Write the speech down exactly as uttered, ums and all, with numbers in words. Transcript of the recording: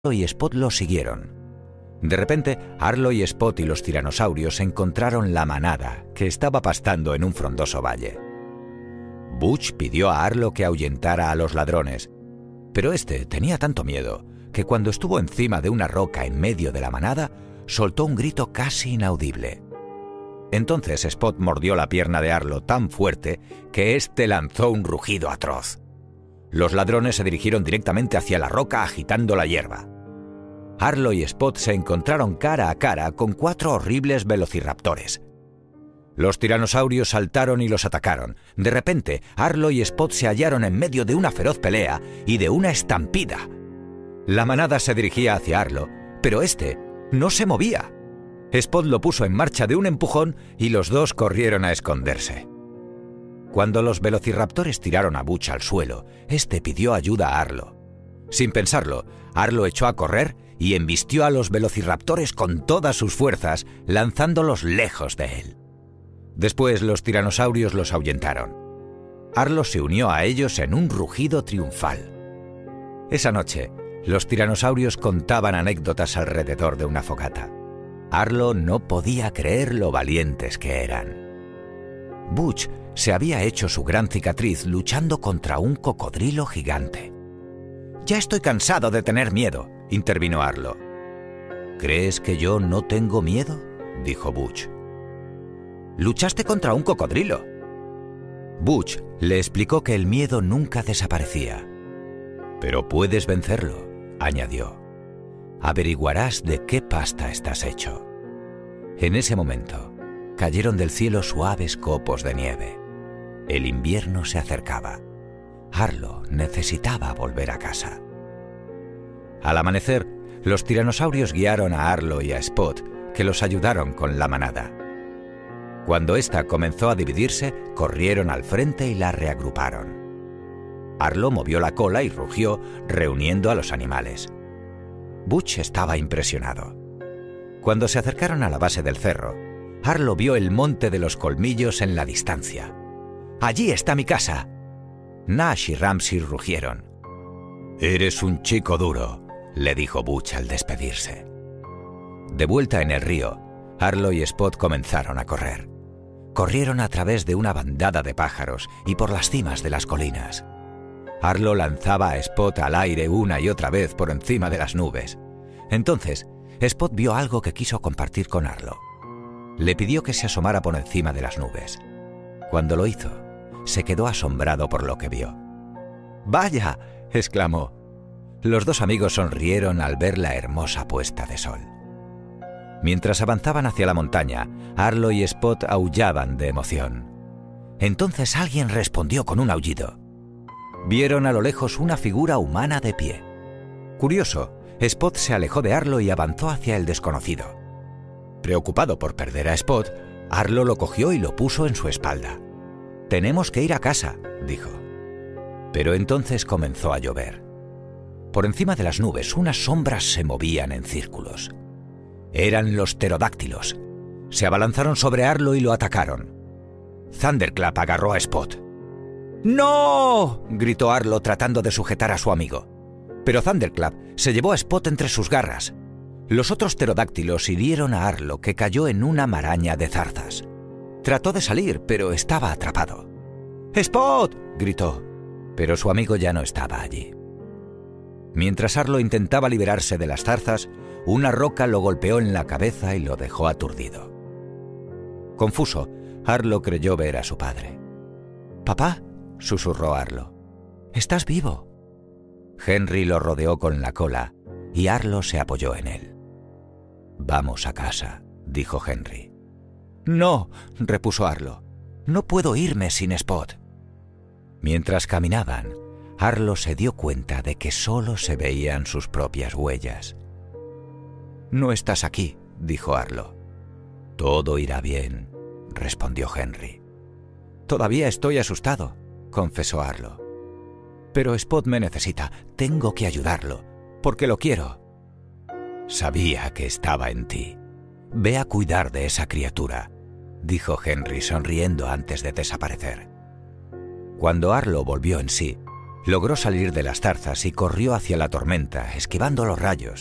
y Spot lo siguieron. De repente, Arlo y Spot y los tiranosaurios encontraron la manada, que estaba pastando en un frondoso valle. Butch pidió a Arlo que ahuyentara a los ladrones, pero este tenía tanto miedo que cuando estuvo encima de una roca en medio de la manada, soltó un grito casi inaudible. Entonces Spot mordió la pierna de Arlo tan fuerte que éste lanzó un rugido atroz. Los ladrones se dirigieron directamente hacia la roca agitando la hierba. Arlo y Spot se encontraron cara a cara con cuatro horribles velociraptores. Los tiranosaurios saltaron y los atacaron. De repente, Arlo y Spot se hallaron en medio de una feroz pelea y de una estampida. La manada se dirigía hacia Arlo, pero este no se movía. Spot lo puso en marcha de un empujón y los dos corrieron a esconderse. Cuando los velociraptores tiraron a Butch al suelo, este pidió ayuda a Arlo. Sin pensarlo, Arlo echó a correr y embistió a los velociraptores con todas sus fuerzas, lanzándolos lejos de él. Después los tiranosaurios los ahuyentaron. Arlo se unió a ellos en un rugido triunfal. Esa noche, los tiranosaurios contaban anécdotas alrededor de una fogata. Arlo no podía creer lo valientes que eran. Butch se había hecho su gran cicatriz luchando contra un cocodrilo gigante. «Ya estoy cansado de tener miedo», intervino Arlo. «¿Crees que yo no tengo miedo?», dijo Butch. «Luchaste contra un cocodrilo». Butch le explicó que el miedo nunca desaparecía. «Pero puedes vencerlo», añadió. «Averiguarás de qué pasta estás hecho». En ese momento, cayeron del cielo suaves copos de nieve. El invierno se acercaba. Arlo necesitaba volver a casa. Al amanecer, los tiranosaurios guiaron a Arlo y a Spot, que los ayudaron con la manada. Cuando ésta comenzó a dividirse, corrieron al frente y la reagruparon. Arlo movió la cola y rugió, reuniendo a los animales. Butch estaba impresionado. Cuando se acercaron a la base del cerro, Arlo vio el monte de los colmillos en la distancia. «¡Allí está mi casa!». Nash y Ramsey rugieron. «Eres un chico duro», le dijo Butch al despedirse. De vuelta en el río, Arlo y Spot comenzaron a correr. Corrieron a través de una bandada de pájaros y por las cimas de las colinas. Arlo lanzaba a Spot al aire una y otra vez por encima de las nubes. Entonces, Spot vio algo que quiso compartir con Arlo. Le pidió que se asomara por encima de las nubes. Cuando lo hizo, se quedó asombrado por lo que vio. «¡Vaya!», exclamó. Los dos amigos sonrieron al ver la hermosa puesta de sol. Mientras avanzaban hacia la montaña, Arlo y Spot aullaban de emoción. Entonces alguien respondió con un aullido. Vieron a lo lejos una figura humana de pie. Curioso, Spot se alejó de Arlo y avanzó hacia el desconocido. Preocupado por perder a Spot, Arlo lo cogió y lo puso en su espalda. «Tenemos que ir a casa», dijo. Pero entonces comenzó a llover. Por encima de las nubes, unas sombras se movían en círculos. Eran los pterodáctilos. Se abalanzaron sobre Arlo y lo atacaron. Thunderclap agarró a Spot. «¡No!», gritó Arlo tratando de sujetar a su amigo. Pero Thunderclap se llevó a Spot entre sus garras. Los otros pterodáctilos hirieron a Arlo, que cayó en una maraña de zarzas. Trató de salir, pero estaba atrapado. «¡Spot!», gritó, pero su amigo ya no estaba allí. Mientras Arlo intentaba liberarse de las zarzas, una roca lo golpeó en la cabeza y lo dejó aturdido. Confuso, Arlo creyó ver a su padre. «Papá», susurró Arlo, «estás vivo». Henry lo rodeó con la cola y Arlo se apoyó en él. «Vamos a casa», dijo Henry. «No», repuso Arlo, «no puedo irme sin Spot». Mientras caminaban, Arlo se dio cuenta de que solo se veían sus propias huellas. «No estás aquí», dijo Arlo. «Todo irá bien», respondió Henry. «Todavía estoy asustado», confesó Arlo. «Pero Spot me necesita. Tengo que ayudarlo, porque lo quiero». «Sabía que estaba en ti. Ve a cuidar de esa criatura», dijo Henry sonriendo antes de desaparecer. Cuando Arlo volvió en sí, Logró salir de las zarzas y corrió hacia la tormenta, esquivando los rayos,